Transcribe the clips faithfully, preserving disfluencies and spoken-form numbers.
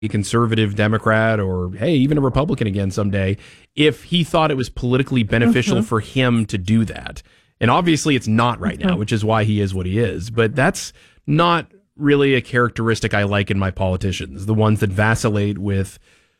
a conservative Democrat or, hey, even a Republican again someday, if he thought it was politically beneficial mm-hmm. for him to do that. And obviously it's not right mm-hmm. now, which is why he is what he is. But that's not really a characteristic I like in my politicians, the ones that vacillate with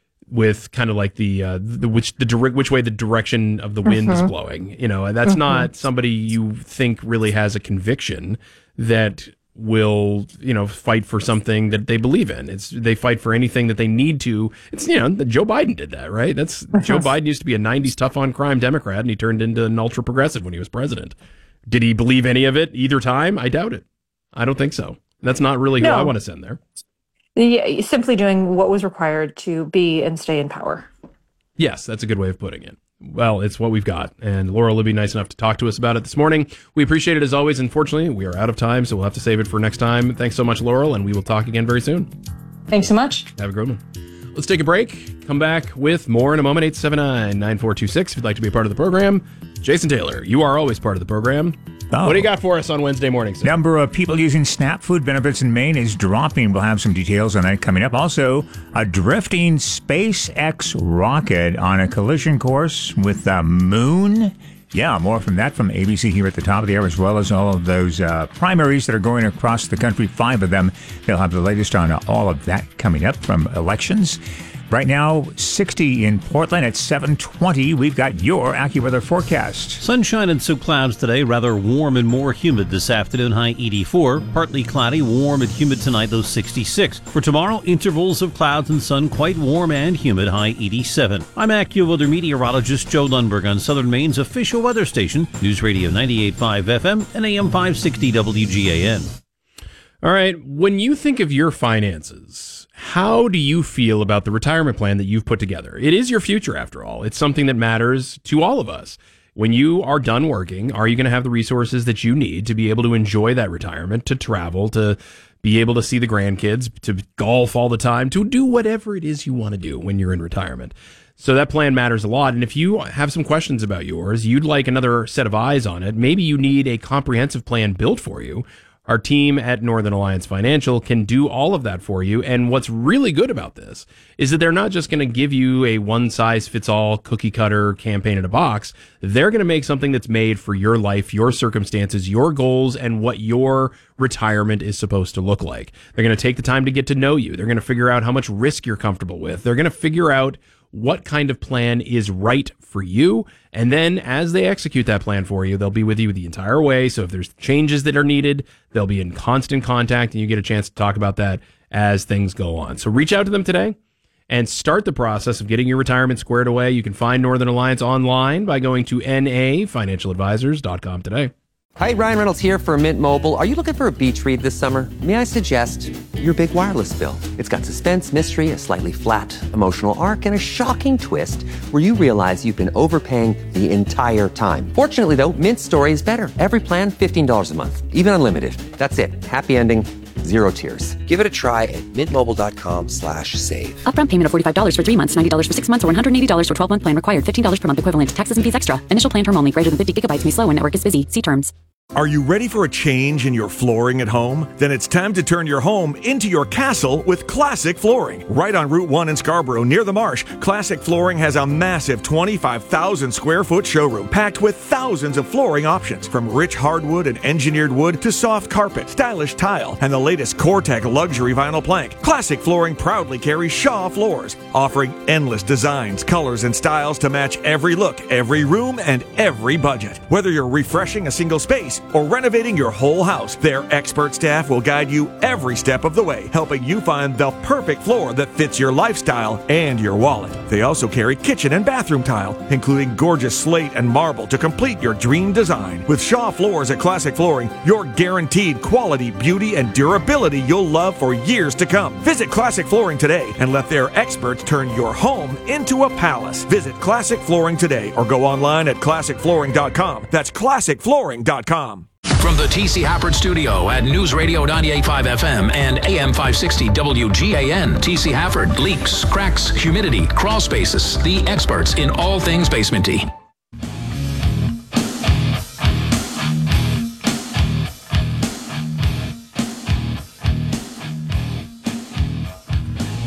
with kind of like the uh, the which the direct which way the direction of the wind mm-hmm. is blowing. You know, that's mm-hmm. not somebody you think really has a conviction that will, you know, fight for something that they believe in. It's they fight for anything that they need to. It's, you know, Joe Biden did that, right? That's mm-hmm. Joe Biden used to be a nineties tough on crime Democrat, and he turned into an ultra progressive when he was president. Did he believe any of it either time? I doubt it. I don't think so. That's not really who no. I want to send there. Yeah, simply doing what was required to be and stay in power. Yes, that's a good way of putting it. Well, it's what we've got. And Laurel will be nice enough to talk to us about it this morning. We appreciate it as always. Unfortunately, we are out of time, so we'll have to save it for next time. Thanks so much, Laurel, and we will talk again very soon. Thanks so much. Have a good one. Let's take a break. Come back with more in a moment. eight seven nine, nine four two six if you'd like to be a part of the program. Jason Taylor, you are always part of the program. Oh. What do you got for us on Wednesday morning, sir? Number of people using SNAP food benefits in Maine is dropping. We'll have some details on that coming up. Also, a drifting SpaceX rocket on a collision course with the moon. Yeah, more from that from A B C here at the top of the hour, as well as all of those uh, primaries that are going across the country, five of them. They'll have the latest on all of that coming up from elections. Right now, sixty in Portland at seven twenty. We've got your AccuWeather forecast. Sunshine and some clouds today. Rather warm and more humid this afternoon. High eighty-four. Partly cloudy, warm and humid tonight, though sixty-six. For tomorrow, intervals of clouds and sun, quite warm and humid. High eighty-seven. I'm AccuWeather meteorologist Joe Lundberg on Southern Maine's official weather station, News Radio ninety-eight point five F M and A M five sixty W G A N. All right. When you think of your finances, how do you feel about the retirement plan that you've put together? It is your future, after all. It's something that matters to all of us. When you are done working, are you going to have the resources that you need to be able to enjoy that retirement, to travel, to be able to see the grandkids, to golf all the time, to do whatever it is you want to do when you're in retirement? So that plan matters a lot. And if you have some questions about yours, you'd like another set of eyes on it, maybe you need a comprehensive plan built for you. Our team at Northern Alliance Financial can do all of that for you. And what's really good about this is that they're not just going to give you a one-size-fits-all cookie-cutter campaign in a box. They're going to make something that's made for your life, your circumstances, your goals, and what your retirement is supposed to look like. They're going to take the time to get to know you. They're going to figure out how much risk you're comfortable with. They're going to figure out what kind of plan is right for you. And then as they execute that plan for you, they'll be with you the entire way. So if there's changes that are needed, they'll be in constant contact, and you get a chance to talk about that as things go on. So reach out to them today and start the process of getting your retirement squared away. You can find Northern Alliance online by going to N A financial advisors dot com today. Hi, Ryan Reynolds here for Mint Mobile. Are you looking for a beach read this summer? May I suggest your big wireless bill? It's got suspense, mystery, a slightly flat emotional arc, and a shocking twist where you realize you've been overpaying the entire time. Fortunately, though, Mint's story is better. Every plan, fifteen dollars a month, even unlimited. That's it. Happy ending, zero tears. Give it a try at mintmobile.com slash save. Upfront payment of forty-five dollars for three months, ninety dollars for six months, or one hundred eighty dollars for twelve-month plan required. fifteen dollars per month equivalent. Taxes and fees extra. Initial plan term only. Greater than fifty gigabytes may slow when network is busy. See terms. Are you ready for a change in your flooring at home? Then it's time to turn your home into your castle with Classic Flooring. Right on Route one in Scarborough, near the marsh, Classic Flooring has a massive twenty-five thousand square foot showroom packed with thousands of flooring options, from rich hardwood and engineered wood to soft carpet, stylish tile, and the latest Core-Tech luxury vinyl plank. Classic Flooring proudly carries Shaw floors, offering endless designs, colors, and styles to match every look, every room, and every budget. Whether you're refreshing a single space or renovating your whole house, their expert staff will guide you every step of the way, helping you find the perfect floor that fits your lifestyle and your wallet. They also carry kitchen and bathroom tile, including gorgeous slate and marble to complete your dream design. With Shaw Floors at Classic Flooring, you're guaranteed quality, beauty, and durability you'll love for years to come. Visit Classic Flooring today and let their experts turn your home into a palace. Visit Classic Flooring today or go online at classic flooring dot com. That's classic flooring dot com. From the T C Hafford Studio at News Radio ninety-eight point five F M and A M five sixty W G A N, T C Hafford, leaks, cracks, humidity, crawl spaces, the experts in all things basementy.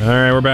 All right, we're back.